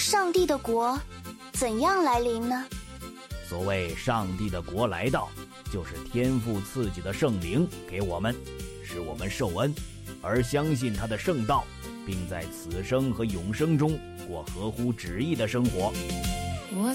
上帝的国怎样来临呢？ 所谓上帝的国来到，就是天父赐给的圣灵给我们，使我们受恩，而相信他的圣道，并在此生和永生中过合乎旨意的生活。